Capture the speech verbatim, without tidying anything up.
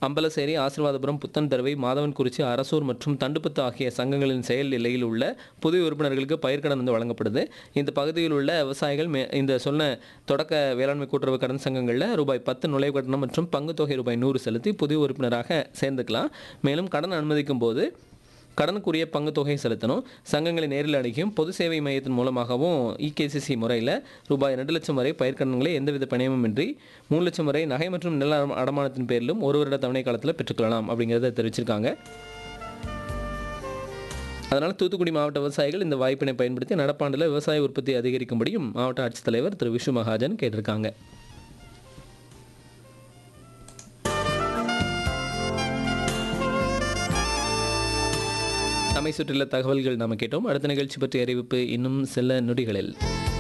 அம்பலசேரி, ஆசீர்வாதபுரம், புத்தன் தருவை, மாதவன்குறிச்சி, அரசூர் மற்றும் தண்டுப்பத்து ஆகிய சங்கங்களின் செயல் நிலையில் உள்ள புதிய உறுப்பினர்களுக்கு பயிர்க்கடன் வந்து வழங்கப்படுது. இந்த பகுதியில் உள்ள விவசாயிகள் மே இந்த சொன்ன தொடக்க வேளாண்மை கூட்டுறவு கடன் சங்கங்களில் ரூபாய் பத்து நுழைவு கட்டணம் மற்றும் பங்குத்தொகை ரூபாய் நூறு செலுத்தி புதிய உறுப்பினராக சேர்ந்துக்கலாம். மேலும் கடன் அனுமதிக்கும் போது கடனுக்குரிய பங்கு தொகை செலுத்தணும். சங்கங்களை நேரில் அணுகியும் பொது சேவை மையத்தின் மூலமாகவும் இகேசிசி முறையில் ரூபாய் ரெண்டு லட்சம் வரை பயிர்க்கடன்களை எந்தவித பணியமும் இன்றி மூணு லட்சம் வரை நகை மற்றும் நில அடமானத்தின் பேரிலும் ஒரு வருட தவணை காலத்தில் பெற்றுக்கொள்ளலாம் அப்படிங்கிறத தெரிவிச்சிருக்காங்க. அதனால் தூத்துக்குடி மாவட்ட விவசாயிகள் இந்த வாய்ப்பினை பயன்படுத்தி நடப்பாண்டில் விவசாய உற்பத்தி அதிகரிக்கும்படியும் மாவட்ட ஆட்சித்தலைவர் திரு விஷு மகாஜன் கேட்டிருக்காங்க. நம்மை சுற்றியுள்ள தகவல்கள் நாம் கேட்டோம். அடுத்த நிகழ்ச்சி பற்றிய அறிவிப்பு இன்னும் சில நொடிகளில்.